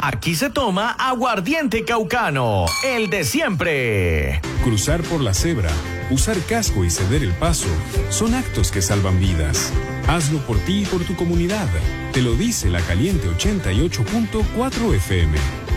Aquí se toma aguardiente caucano, el de siempre. Cruzar por la cebra, usar casco y ceder el paso son actos que salvan vidas. Hazlo por ti y por tu comunidad. Te lo dice la Caliente 88.4 FM.